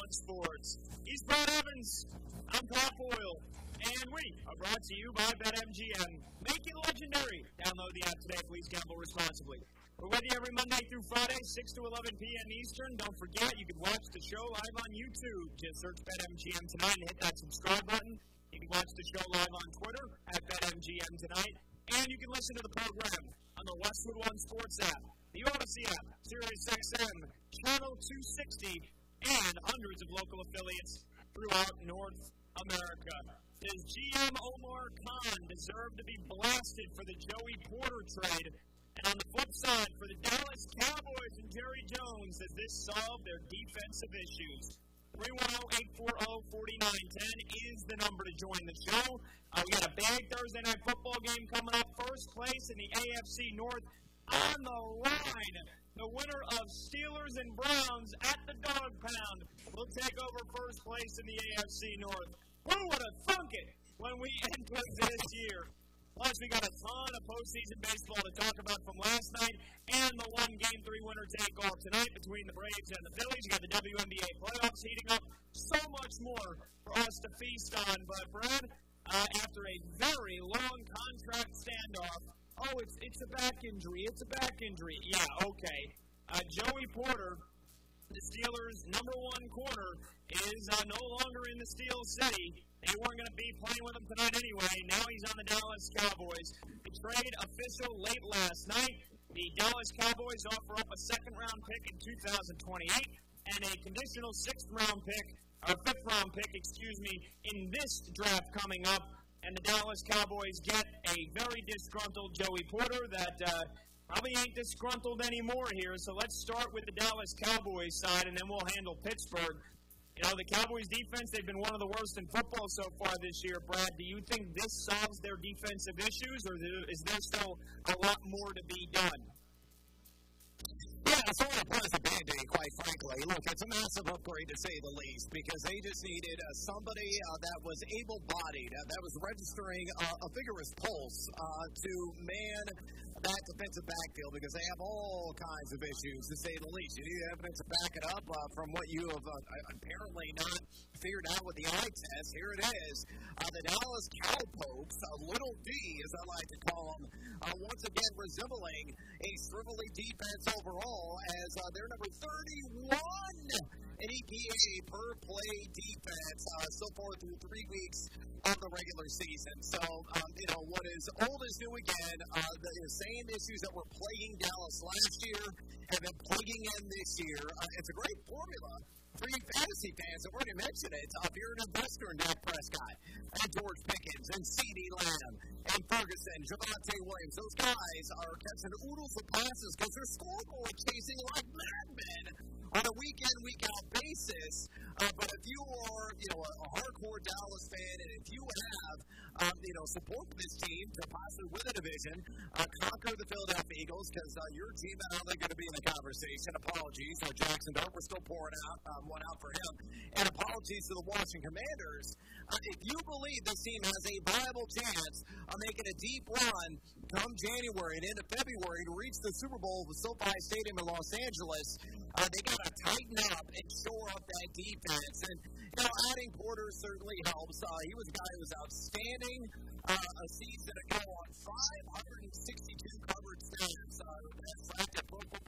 One Sports. He's Brad Evans. I'm Pat Boyle. And we are brought to you by BetMGM. Make it legendary. Download the app today. Please gamble responsibly. We're with you every Monday through Friday, 6 to 11 p.m. Eastern. Don't forget, you can watch the show live on YouTube. Just search BetMGM Tonight and hit that subscribe button. You can watch the show live on Twitter at BetMGM Tonight. And you can listen to the program on the Westwood One Sports app, the Odyssey app, SiriusXM, Channel 260, and hundreds of local affiliates throughout North America. Does GM Omar Khan deserve to be blasted for the Joey Porter trade? And on the flip side, for the Dallas Cowboys and Jerry Jones, does this solve their defensive issues? 310-840-4910 is the number to join the show. We got a big Thursday night football game coming up. First place in the AFC North on the line. The winner of Steelers and Browns at the Dog Pound will take over first place in the AFC North. Who would have thunk it when we entered this year? Plus, we got a ton of postseason baseball to talk about from last night and the one Game 3 winner take-off tonight between the Braves and the Phillies. You got the WNBA playoffs heating up. So much more for us to feast on. But, Brad, after a very long contract standoff, it's a back injury. It's a back injury. Yeah, okay. Joey Porter, the Steelers' number one corner, is no longer in the Steel City. They weren't going to be playing with him tonight anyway. Now he's on the Dallas Cowboys. The trade official late last night. The Dallas Cowboys offer up a second-round pick in 2028 and a conditional fifth-round pick, in this draft coming up. And the Dallas Cowboys get a very disgruntled Joey Porter that probably ain't disgruntled anymore here. So let's start with the Dallas Cowboys side, and then we'll handle Pittsburgh. You know, the Cowboys' defense, they've been one of the worst in football so far this year. Brad, do you think this solves their defensive issues, or is there still a lot more to be done? Yeah, it's only a pleasant Band-Aid, quite frankly. Look, it's a massive upgrade, to say the least, because they just needed somebody that was able-bodied, that was registering a vigorous pulse to man that defensive backfield, because they have all kinds of issues, to say the least. You need evidence to back it up from what you have apparently not figured out with the eye test. Here it is. The Dallas Cowpokes, Little D, as I like to call them, once again resembling a shrivelly defense overall, as they're number 31 in EPA per play defense so far through 3 weeks of the regular season. So, what is old is new again. The same issues that were plaguing Dallas last year have been plaguing them this year. It's a great formula for you fantasy fans that already mentioned it. If you're an investor in Dak Prescott and George Pickens and CeeDee Lamb and Ferguson, Javonte Williams, those guys are catching oodles of passes because they're scoreboard chasing like madmen on a week-in, week-out basis. But if you are, a hardcore Dallas fan, and if you have, support for this team to possibly win the division, conquer the Philadelphia Eagles, because your team, I don't think, going to be in the conversation. Apologies. Jackson Dart, we're still pouring one out for him. And apologies to the Washington Commanders. If you believe this team has a viable chance of making a deep run come January and into February to reach the Super Bowl with SoFi Stadium in Los Angeles, they got to tighten up and shore up that defense. And, adding Porter certainly helps. He was a guy who was outstanding a season ago on 562 covered snaps. That's ranked at Pro Football